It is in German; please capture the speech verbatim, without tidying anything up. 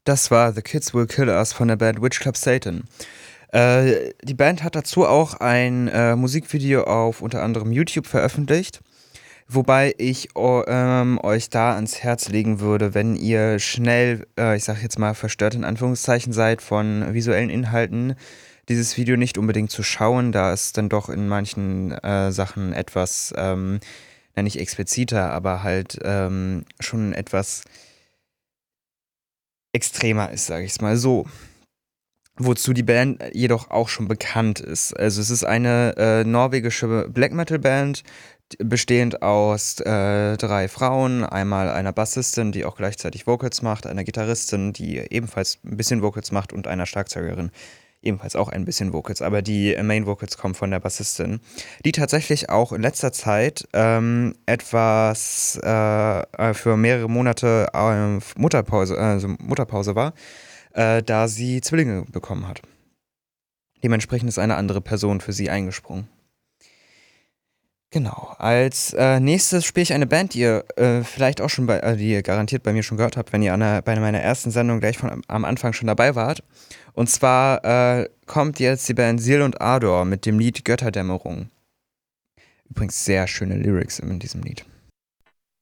Das war The Kids Will Kill Us von der Band Witch Club Satan. Äh, die Band hat dazu auch ein äh, Musikvideo auf unter anderem YouTube veröffentlicht, wobei ich o- ähm, euch da ans Herz legen würde, wenn ihr schnell, äh, ich sag jetzt mal verstört in Anführungszeichen seid von visuellen Inhalten, dieses Video nicht unbedingt zu schauen, da es dann doch in manchen äh, Sachen etwas, ähm, na nicht expliziter, aber halt ähm, schon etwas extremer ist, sage ich es mal so. Wozu die Band jedoch auch schon bekannt ist. Also es ist eine äh, norwegische Black Metal Band, d- bestehend aus äh, drei Frauen, einmal einer Bassistin, die auch gleichzeitig Vocals macht, einer Gitarristin, die ebenfalls ein bisschen Vocals macht und einer Schlagzeugerin, ebenfalls auch ein bisschen Vocals, aber die äh, Main Vocals kommen von der Bassistin, die tatsächlich auch in letzter Zeit ähm, etwas äh, äh, für mehrere Monate äh, Mutterpause, also Mutterpause war, äh, da sie Zwillinge bekommen hat. Dementsprechend ist eine andere Person für sie eingesprungen. Genau. Als äh, nächstes spiele ich eine Band, die ihr äh, vielleicht auch schon bei, äh, die ihr garantiert bei mir schon gehört habt, wenn ihr an der, bei meiner ersten Sendung gleich von am Anfang schon dabei wart. Und zwar äh, kommt jetzt die Band Seal und Ardor mit dem Lied Götterdämmerung. Übrigens sehr schöne Lyrics in diesem Lied.